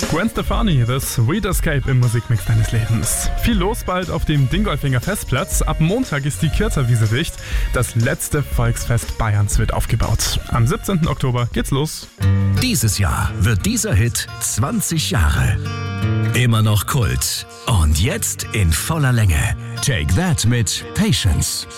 Gwen Stefani, The Sweet Escape im Musikmix deines Lebens. Viel los bald auf dem Dingolfinger Festplatz. Ab Montag ist die Kürzer-Wiese dicht. Das letzte Volksfest Bayerns wird aufgebaut. Am 17. Oktober geht's los. Dieses Jahr wird dieser Hit 20 Jahre. Immer noch Kult. Und jetzt in voller Länge. Take That mit Patience.